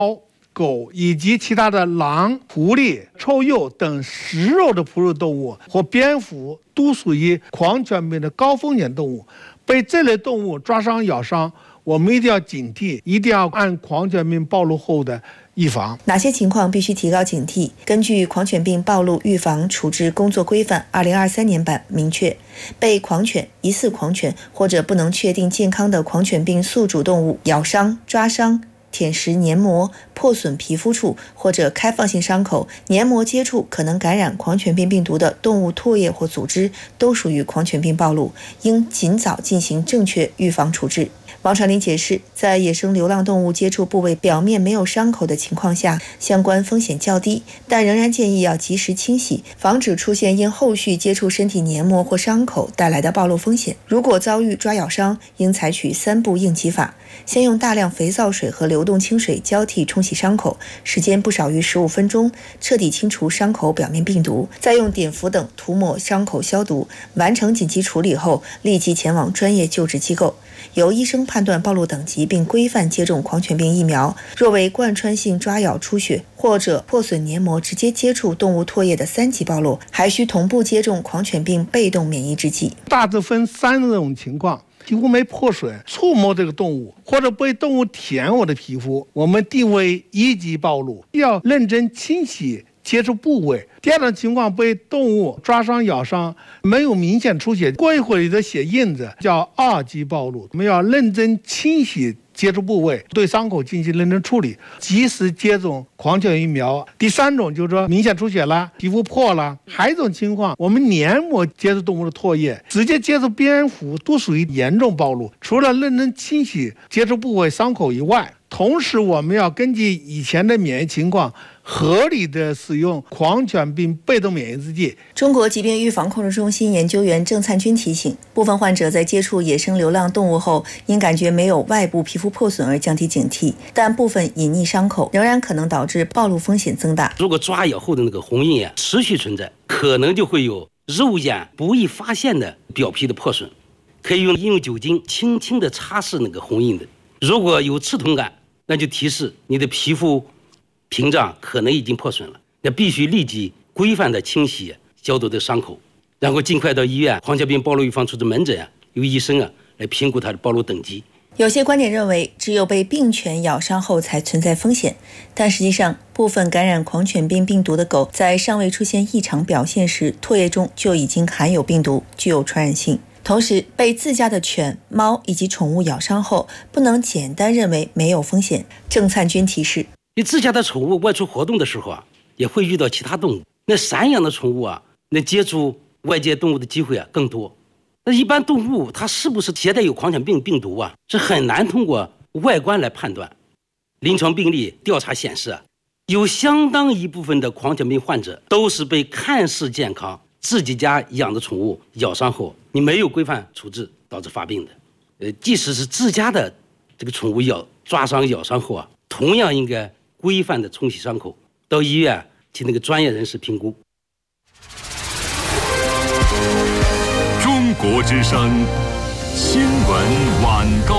狗以及其他的狼、狐狸、臭鼬等食肉的哺乳动物或蝙蝠都属于狂犬病的高风险动物。被这类动物抓伤、咬伤，我们一定要警惕，一定要按狂犬病暴露后的预防。 哪些情况必须提高警惕？根据《狂犬病暴露预防处置工作规范》2023年版明确，被狂犬、疑似狂犬或者不能确定健康的狂犬病宿主动物咬伤、抓伤、舔食黏膜、破损皮肤处或者开放性伤口、黏膜接触可能感染狂犬病病毒的动物唾液或组织，都属于狂犬病暴露，应尽早进行正确预防处置。王传林解释，在野生流浪动物接触部位表面没有伤口的情况下，相关风险较低，但仍然建议要及时清洗，防止出现因后续接触身体黏膜或伤口带来的暴露风险。如果遭遇抓咬伤，应采取3步应急法，先用大量肥皂水和流动清水交替冲洗伤口，时间不少于15分钟，彻底清除伤口表面病毒，再用碘伏等涂抹伤口消毒。完成紧急处理后，立即前往专业救治机构，由医生判断暴露等级并规范接种狂犬病疫苗。若为贯穿性抓咬出血或者破损黏膜直接接触动物唾液的3级暴露，还需同步接种狂犬病被动免疫制剂。 大致分3种情况：皮肤没破损，触摸这个动物，或者被动物舔我的皮肤，我们定为1级暴露，要认真清洗接触部位。第2种情况，被动物抓伤、咬伤，没有明显出血，过一会儿的血印子，叫2级暴露。我们要认真清洗接触部位，对伤口进行认真处理，及时接种狂犬疫苗。第3种就是说明显出血了，皮肤破了。还有一种情况，我们黏膜接触动物的唾液，直接接触蝙蝠，都属于严重暴露。除了认真清洗接触部位伤口以外，同时我们要根据以前的免疫情况，合理的使用狂犬病被动免疫制剂。 中国疾病预防控制中心研究员郑灿军提醒，部分患者在接触野生流浪动物后，因感觉没有外部皮肤破损而降低警惕，但部分隐匿伤口仍然可能导致暴露风险增大。 如果抓咬后的那个红印持续存在，可能就会有肉眼不易发现的表皮的破损，可以用酒精轻轻的擦拭那个红印的。如果有刺痛感，那就提示你的皮肤屏障可能已经破损了，那必须立即规范的清洗消毒的伤口，然后尽快到医院狂犬病暴露预防处置门诊由医生来评估它的暴露等级。 有些观点认为，只有被病犬咬伤后才存在风险，但实际上，部分感染狂犬病病毒的狗在尚未出现异常表现时，唾液中就已经含有病毒，具有传染性。同时，被自家的犬、猫以及宠物咬伤后，不能简单认为没有风险。郑灿军提示， 你自家的宠物外出活动的时候也会遇到其他动物。那散养的宠物那接触外界动物的机会更多。那一般动物它是不是携带有狂犬病病毒是很难通过外观来判断。临床病例调查显示有相当一部分的狂犬病患者都是被看似健康自己家养的宠物咬伤后，你没有规范处置导致发病的。即使是自家的这个宠物抓伤咬伤后同样应该规范的冲洗伤口，到医院请那个专业人士评估。 中国之声新闻晚高